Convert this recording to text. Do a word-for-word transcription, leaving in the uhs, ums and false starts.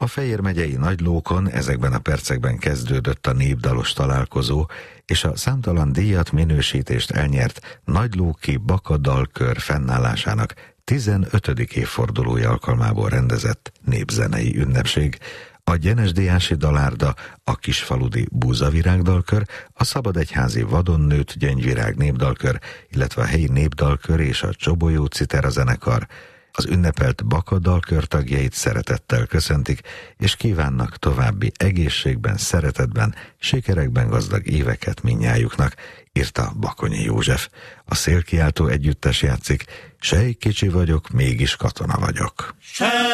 A Fejér megyei Nagylókon ezekben a percekben kezdődött a népdalos találkozó, és a számtalan díjat, minősítést elnyert Nagylóki Bakadalkör fennállásának tizenötödik évfordulója alkalmából rendezett népzenei ünnepség, a Gyenesdiási Dalárda, a Kisfaludi Búzavirágdalkör, a Szabadegyházi Vadonnőtt Gyöngyvirág népdalkör, illetve a helyi népdalkör és a Csobolyó Citera zenekar az ünnepelt Bakadalkör tagjait szeretettel köszöntik, és kívánnak további egészségben, szeretetben, sikerekben gazdag éveket mindnyájuknak, írta Bakonyi József. A Szélkiáltó együttes játszik, sej kicsi vagyok, mégis katona vagyok.